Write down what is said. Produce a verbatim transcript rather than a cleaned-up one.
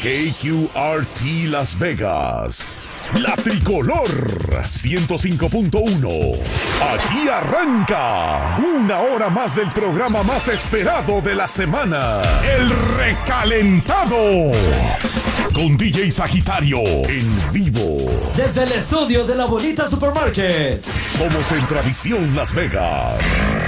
K Q R T Las Vegas, la tricolor ciento cinco punto uno. Aquí arranca una hora más del programa más esperado de la semana, El Recalentado, con D J Sagitario en vivo. Desde el estudio de la Bonita Supermarket. Somos Centravisión Las Vegas.